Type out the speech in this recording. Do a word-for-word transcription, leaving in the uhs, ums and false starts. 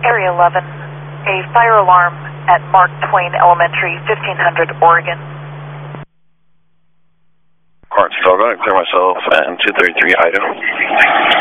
Area eleven, a fire alarm at Mark Twain Elementary, fifteen hundred Oregon. Martin, still going to clear myself and two thirty-three Idaho.